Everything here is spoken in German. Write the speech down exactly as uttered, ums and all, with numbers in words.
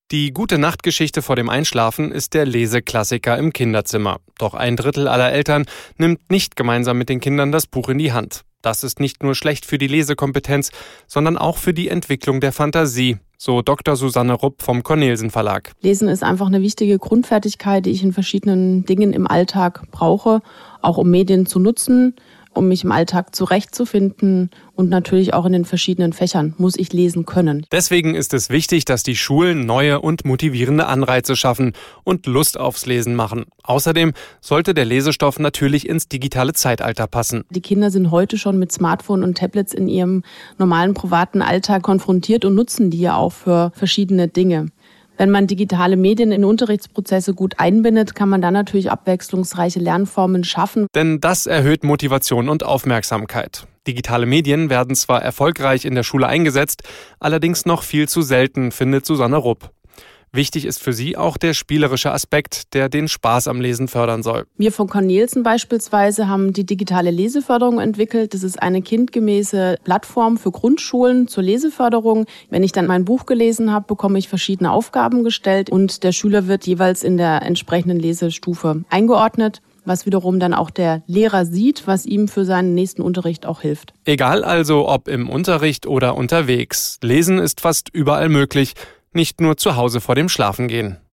Die Gute-Nacht-Geschichte vor dem Einschlafen ist der Leseklassiker im Kinderzimmer. Doch ein Drittel aller Eltern nimmt nicht gemeinsam mit den Kindern das Buch in die Hand. Das ist nicht nur schlecht für die Lesekompetenz, sondern auch für die Entwicklung der Fantasie, so Doktor Susanne Rupp vom Cornelsen Verlag. Lesen ist einfach eine wichtige Grundfertigkeit, die ich in verschiedenen Dingen im Alltag brauche, auch um Medien zu nutzen, um mich im Alltag zurechtzufinden, und natürlich auch in den verschiedenen Fächern muss ich lesen können. Deswegen ist es wichtig, dass die Schulen neue und motivierende Anreize schaffen und Lust aufs Lesen machen. Außerdem sollte der Lesestoff natürlich ins digitale Zeitalter passen. Die Kinder sind heute schon mit Smartphone und Tablets in ihrem normalen privaten Alltag konfrontiert und nutzen die ja auch für verschiedene Dinge. Wenn man digitale Medien in Unterrichtsprozesse gut einbindet, kann man dann natürlich abwechslungsreiche Lernformen schaffen. Denn das erhöht Motivation und Aufmerksamkeit. Digitale Medien werden zwar erfolgreich in der Schule eingesetzt, allerdings noch viel zu selten, findet Susanne Rupp. Wichtig ist für sie auch der spielerische Aspekt, der den Spaß am Lesen fördern soll. Wir von Cornelsen beispielsweise haben die digitale Leseförderung entwickelt. Das ist eine kindgemäße Plattform für Grundschulen zur Leseförderung. Wenn ich dann mein Buch gelesen habe, bekomme ich verschiedene Aufgaben gestellt und der Schüler wird jeweils in der entsprechenden Lesestufe eingeordnet, was wiederum dann auch der Lehrer sieht, was ihm für seinen nächsten Unterricht auch hilft. Egal also, ob im Unterricht oder unterwegs. Lesen ist fast überall möglich. Nicht nur zu Hause vor dem Schlafengehen.